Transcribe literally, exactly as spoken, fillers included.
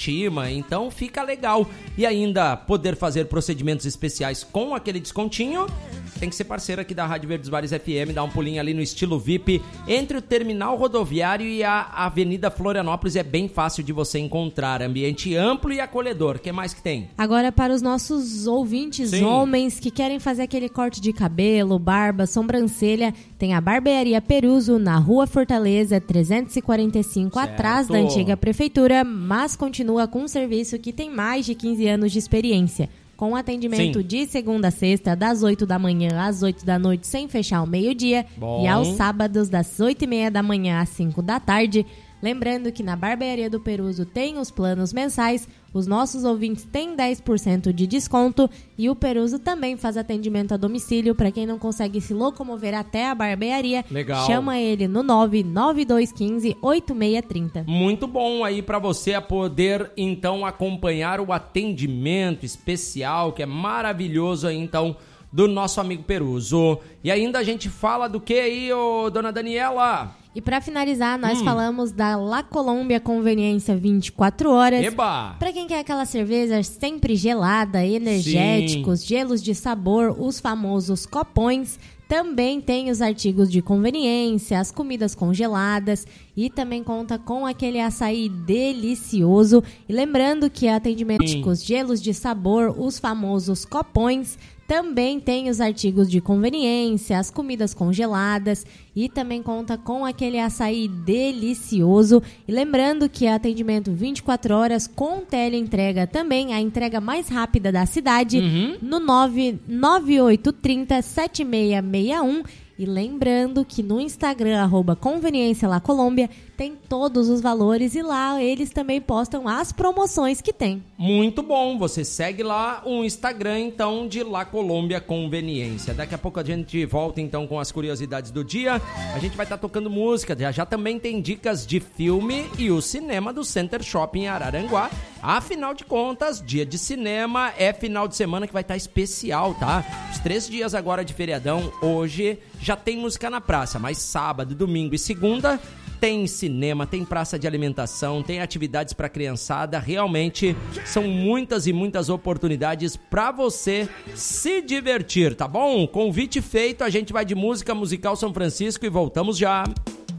estima, então fica legal. E ainda poder fazer procedimentos especiais com aquele descontinho, tem que ser parceiro aqui da Rádio Verdes Mares F M, dar um pulinho ali no estilo V I P, entre o terminal rodoviário e a Avenida Florianópolis, é bem fácil de você encontrar, ambiente amplo e acolhedor. O que mais que tem? Agora para os nossos ouvintes, Sim. homens que querem fazer aquele corte de cabelo, barba, sobrancelha, tem a Barbearia Peruso na Rua Fortaleza trezentos e quarenta e cinco, certo. Atrás da antiga prefeitura, mas continua com um serviço que tem mais de quinze anos de experiência. Com atendimento Sim. de segunda a sexta, das oito da manhã às oito da noite, sem fechar ao meio-dia. Bom. E aos sábados, das oito e meia da manhã às cinco da tarde. Lembrando que na Barbearia do Peruso tem os planos mensais, os nossos ouvintes têm dez por cento de desconto e o Peruso também faz atendimento a domicílio para quem não consegue se locomover até a barbearia. Legal. Chama ele no nove nove dois um cinco oito seis três zero. Muito bom aí para você a poder então acompanhar o atendimento especial, que é maravilhoso aí então do nosso amigo Peruso. E ainda a gente fala do que aí, ô, dona Daniela? E para finalizar, nós hum. falamos da La Colômbia Conveniência vinte e quatro horas. Eba! Para quem quer aquela cerveja sempre gelada, energéticos, Sim. gelos de sabor, os famosos copões. Também tem os artigos de conveniência, as comidas congeladas e também conta com aquele açaí delicioso. E lembrando que atendimentos, gelos de sabor, os famosos copões. Também tem os artigos de conveniência, as comidas congeladas e também conta com aquele açaí delicioso. E lembrando que é atendimento vinte e quatro horas com teleentrega também, a entrega mais rápida da cidade, uhum. no nove nove oito três zero sete seis seis um. E lembrando que no Instagram, arroba Conveniência La Colômbia, tem todos os valores e lá eles também postam as promoções que tem. Muito bom, você segue lá o Instagram então de La Colômbia Conveniência. Daqui a pouco a gente volta então com as curiosidades do dia. A gente vai estar tá tocando música, já, já também tem dicas de filme e o cinema do Center Shopping em Araranguá. Afinal de contas, dia de cinema é final de semana que vai estar tá especial, tá? Os três dias agora de feriadão, hoje já tem música na praça, mas sábado, domingo e segunda tem cinema, tem praça de alimentação, tem atividades para criançada. Realmente são muitas e muitas oportunidades para você se divertir, tá bom? Convite feito, a gente vai de música musical São Francisco e voltamos já.